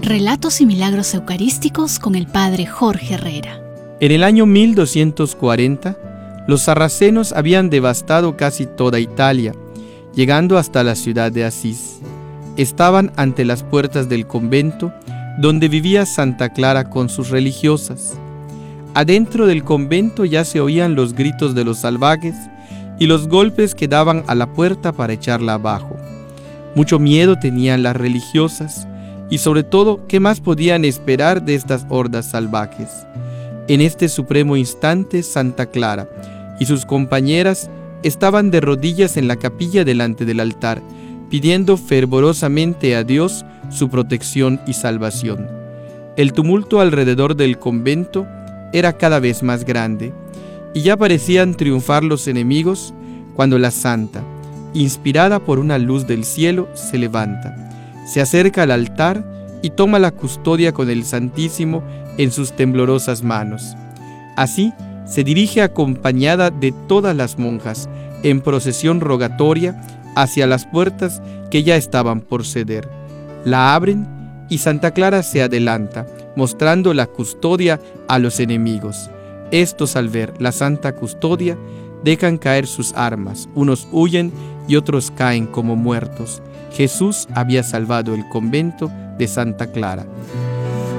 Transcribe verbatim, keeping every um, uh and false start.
Relatos y milagros eucarísticos con el Padre Jorge Herrera. En el año mil doscientos cuarenta, los sarracenos habían devastado casi toda Italia, llegando hasta la ciudad de Asís. Estaban ante las puertas del convento, donde vivía Santa Clara con sus religiosas. Adentro del convento ya se oían los gritos de los salvajes y los golpes que daban a la puerta para echarla abajo. Mucho miedo tenían las religiosas, y sobre todo, ¿qué más podían esperar de estas hordas salvajes? En este supremo instante, Santa Clara y sus compañeras estaban de rodillas en la capilla delante del altar, pidiendo fervorosamente a Dios su protección y salvación. El tumulto alrededor del convento era cada vez más grande, y ya parecían triunfar los enemigos, cuando la santa, inspirada por una luz del cielo, se levanta, se acerca al altar y toma la custodia con el Santísimo en sus temblorosas manos. Así se dirige acompañada de todas las monjas en procesión rogatoria hacia las puertas que ya estaban por ceder. La abren y Santa Clara se adelanta, mostrando la custodia a los enemigos. Estos, al ver la santa custodia, dejan caer sus armas, unos huyen y otros caen como muertos. Jesús había salvado el convento de Santa Clara.